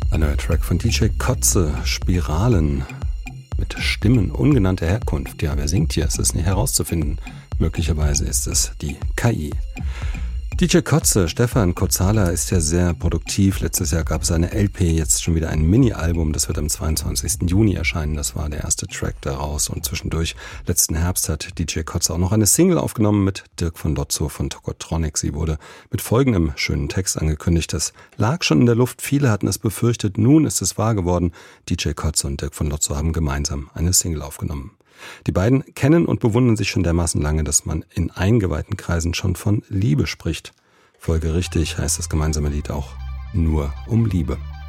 Ein neuer Track von DJ Kotze, Spiralen, mit Stimmen ungenannter Herkunft. Ja, wer singt hier? Es ist nicht herauszufinden. Möglicherweise ist es die KI. DJ Kotze, Stefan Kotzala, ist ja sehr produktiv. Letztes Jahr gab es eine LP, jetzt schon wieder ein Mini-Album. Das wird am 22. Juni erscheinen. Das war der erste Track daraus. Und zwischendurch, letzten Herbst, hat DJ Kotze auch noch eine Single aufgenommen mit Dirk von Lotzo von Tokotronic. Sie wurde mit folgendem schönen Text angekündigt. Das lag schon in der Luft. Viele hatten es befürchtet. Nun ist es wahr geworden. DJ Kotze und Dirk von Lotzo haben gemeinsam eine Single aufgenommen. Die beiden kennen und bewundern sich schon dermaßen lange, dass man in eingeweihten Kreisen schon von Liebe spricht. Folgerichtig heißt das gemeinsame Lied auch Nur um Liebe.